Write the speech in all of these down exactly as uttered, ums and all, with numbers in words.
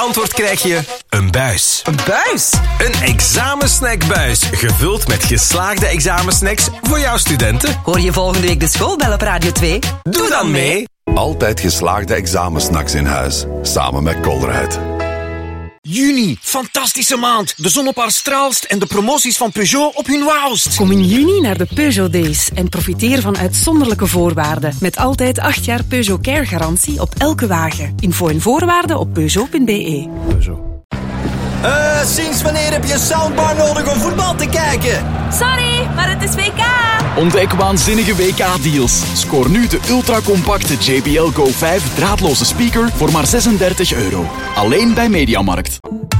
antwoord krijg je een buis. Een buis? Een examensnackbuis, gevuld met geslaagde examensnacks voor jouw studenten. Hoor je volgende week de schoolbel op Radio twee? Doe, Doe dan mee. Altijd geslaagde examensnacks in huis, samen met Colruyt. Juni, fantastische maand. De zon op haar straalst en de promoties van Peugeot op hun wauwst. Kom in juni naar de Peugeot Days en profiteer van uitzonderlijke voorwaarden. Met altijd acht jaar Peugeot Care garantie op elke wagen. Info en voorwaarden op peugeot punt b e. Peugeot. Uh, sinds wanneer heb je een soundbar nodig om voetbal te kijken? Sorry, maar het is W K. Ontdek waanzinnige W K-deals. Scoor nu de ultracompacte J B L Go vijf draadloze speaker voor maar zesendertig euro. Alleen bij Mediamarkt.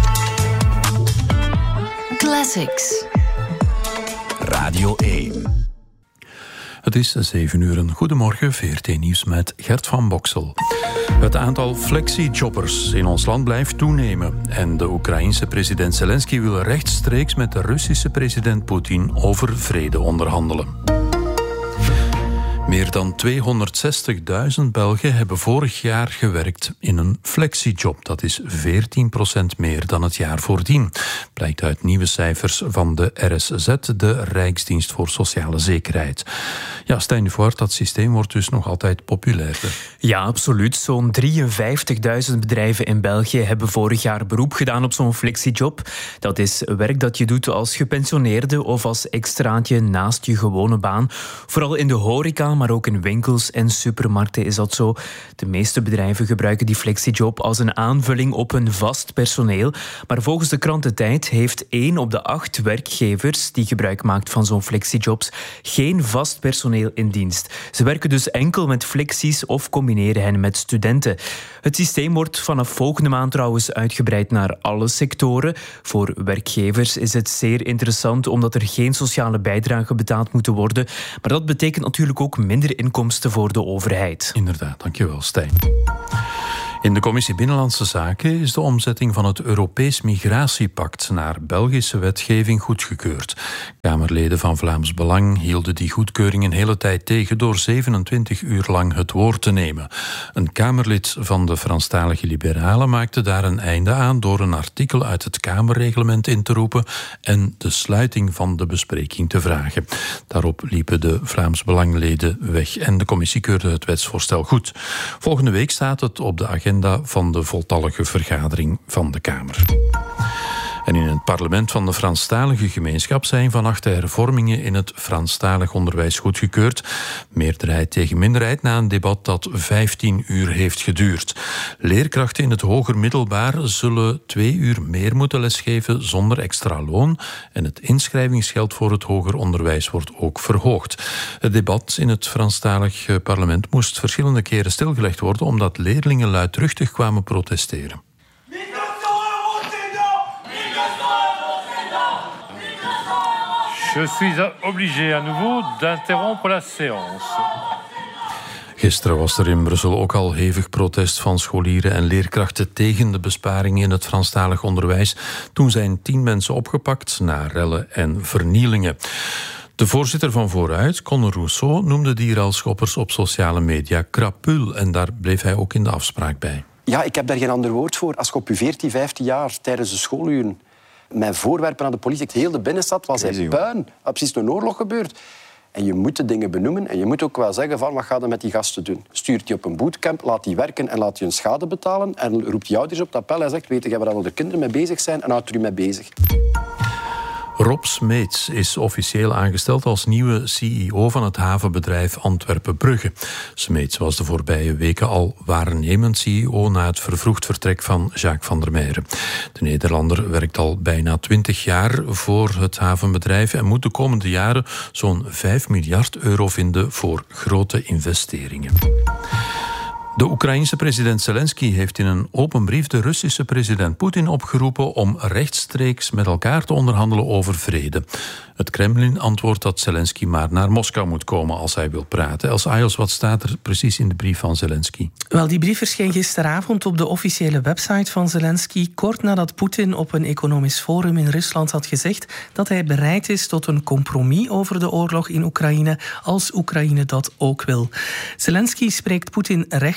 Classics. Radio één. Het is zeven uur. Goedemorgen, V R T Nieuws met Gert van Boksel. Het aantal flexi-jobbers in ons land blijft toenemen. En de Oekraïense president Zelensky wil rechtstreeks met de Russische president Poetin over vrede onderhandelen. Meer dan tweehonderdzestigduizend Belgen hebben vorig jaar gewerkt in een flexiejob. Dat is veertien procent meer dan het jaar voordien. Blijkt uit nieuwe cijfers van de R S Z, de Rijksdienst voor Sociale Zekerheid. Ja, Stijn de Voort, dat systeem wordt dus nog altijd populairder. Ja, absoluut. Zo'n drieënvijftigduizend bedrijven in België hebben vorig jaar beroep gedaan op zo'n flexiejob. Dat is werk dat je doet als gepensioneerde of als extraatje naast je gewone baan. Vooral in de horeca, maar ook in winkels en supermarkten is dat zo. De meeste bedrijven gebruiken die flexiejob als een aanvulling op hun vast personeel. Maar volgens de krant De Tijd heeft één op de acht werkgevers die gebruik maakt van zo'n flexiejobs geen vast personeel in dienst. Ze werken dus enkel met flexies of combineren hen met studenten. Het systeem wordt vanaf volgende maand trouwens uitgebreid naar alle sectoren. Voor werkgevers is het zeer interessant omdat er geen sociale bijdragen betaald moeten worden. Maar dat betekent natuurlijk ook minder inkomsten voor de overheid. Inderdaad, dankjewel Stijn. In de Commissie Binnenlandse Zaken is de omzetting van het Europees Migratiepact naar Belgische wetgeving goedgekeurd. Kamerleden van Vlaams Belang hielden die goedkeuring een hele tijd tegen door zevenentwintig uur lang het woord te nemen. Een Kamerlid van de Franstalige Liberalen maakte daar een einde aan door een artikel uit het Kamerreglement in te roepen en de sluiting van de bespreking te vragen. Daarop liepen de Vlaams Belangleden weg en de commissie keurde het wetsvoorstel goed. Volgende week staat het op de agenda van de voltallige vergadering van de Kamer. En in het parlement van de Franstalige gemeenschap zijn vannacht de hervormingen in het Franstalig onderwijs goedgekeurd. Meerderheid tegen minderheid na een debat dat vijftien uur heeft geduurd. Leerkrachten in het hoger middelbaar zullen twee uur meer moeten lesgeven zonder extra loon. En het inschrijvingsgeld voor het hoger onderwijs wordt ook verhoogd. Het debat in het Franstalig parlement moest verschillende keren stilgelegd worden omdat leerlingen luidruchtig kwamen protesteren. Je suis obligé à nouveau d'interrompre la séance. Gisteren was er in Brussel ook al hevig protest van scholieren en leerkrachten tegen de besparingen in het Franstalig onderwijs. Toen zijn tien mensen opgepakt na rellen en vernielingen. De voorzitter van Vooruit, Conor Rousseau, noemde die relschoppers op sociale media krapul en daar bleef hij ook in de afspraak bij. Ja, ik heb daar geen ander woord voor. Als je op je veertien, vijftien jaar tijdens de schooluren mijn voorwerpen aan de politie, heel de binnenstad was hij puin. Er precies een oorlog gebeurd. En je moet de dingen benoemen en je moet ook wel zeggen van wat ga je met die gasten doen. Stuurt die op een bootcamp, laat die werken en laat die hun schade betalen en roept die ouders op het appel en zegt weet je waar al de kinderen mee bezig zijn en houdt er u mee bezig. Rob Smeets is officieel aangesteld als nieuwe C E O van het havenbedrijf Antwerpen-Brugge. Smeets was de voorbije weken al waarnemend C E O na het vervroegd vertrek van Jacques van der Meijen. De Nederlander werkt al bijna twintig jaar voor het havenbedrijf en moet de komende jaren zo'n vijf miljard euro vinden voor grote investeringen. De Oekraïense president Zelensky heeft in een open brief de Russische president Poetin opgeroepen om rechtstreeks met elkaar te onderhandelen over vrede. Het Kremlin antwoordt dat Zelensky maar naar Moskou moet komen als hij wil praten. Els Ayos, wat staat er precies in de brief van Zelensky? Wel, die brief verscheen gisteravond op de officiële website van Zelensky, kort nadat Poetin op een economisch forum in Rusland had gezegd dat hij bereid is tot een compromis over de oorlog in Oekraïne, als Oekraïne dat ook wil. Zelensky spreekt Poetin recht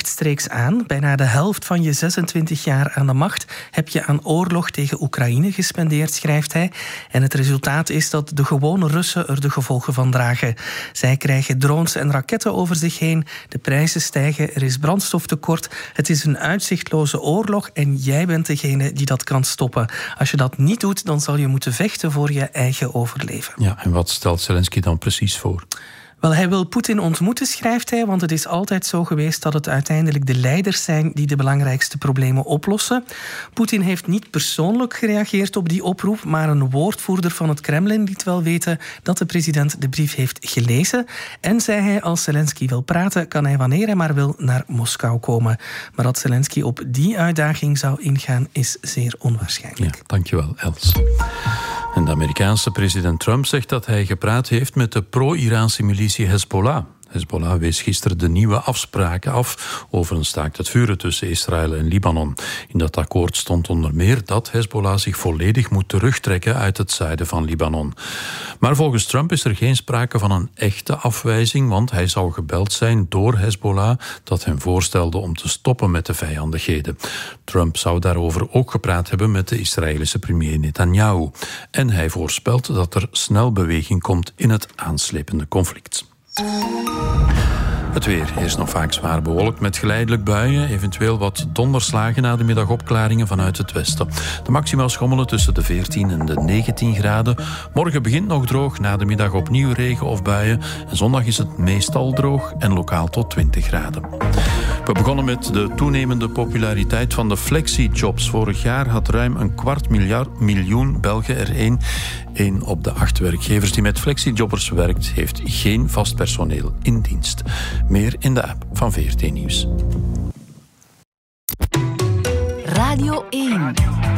rechtstreeks aan. Bijna de helft van je zesentwintig jaar aan de macht heb je aan oorlog tegen Oekraïne gespendeerd, schrijft hij. En het resultaat is dat de gewone Russen er de gevolgen van dragen. Zij krijgen drones en raketten over zich heen. De prijzen stijgen, er is brandstoftekort. Het is een uitzichtloze oorlog en jij bent degene die dat kan stoppen. Als je dat niet doet, dan zal je moeten vechten voor je eigen overleven. Ja, en wat stelt Zelensky dan precies voor? Wel, hij wil Poetin ontmoeten, schrijft hij, want het is altijd zo geweest dat het uiteindelijk de leiders zijn die de belangrijkste problemen oplossen. Poetin heeft niet persoonlijk gereageerd op die oproep, maar een woordvoerder van het Kremlin liet wel weten dat de president de brief heeft gelezen. En zei hij, als Zelensky wil praten, kan hij wanneer hij maar wil naar Moskou komen. Maar dat Zelensky op die uitdaging zou ingaan, is zeer onwaarschijnlijk. Ja, dankjewel, Els. En de Amerikaanse president Trump zegt dat hij gepraat heeft met de pro-Iraanse militie Hezbollah. Hezbollah wees gisteren de nieuwe afspraken af over een staakt het vuren tussen Israël en Libanon. In dat akkoord stond onder meer dat Hezbollah zich volledig moet terugtrekken uit het zuiden van Libanon. Maar volgens Trump is er geen sprake van een echte afwijzing, want hij zou gebeld zijn door Hezbollah dat hem voorstelde om te stoppen met de vijandigheden. Trump zou daarover ook gepraat hebben met de Israëlische premier Netanyahu. En hij voorspelt dat er snel beweging komt in het aanslepende conflict. Het weer is nog vaak zwaar bewolkt met geleidelijk buien, eventueel wat donderslagen na de middag opklaringen vanuit het westen. De maxima schommelen tussen de veertien en de negentien graden. Morgen begint nog droog, na de middag opnieuw regen of buien. En zondag is het meestal droog en lokaal tot twintig graden. We begonnen met de toenemende populariteit van de flexi-jobs. Vorig jaar had ruim een kwart miljard, miljoen Belgen er één. Eén op de acht werkgevers die met flexijobbers werkt, heeft geen vast personeel in dienst. Meer in de app van V R T Nieuws. Radio één.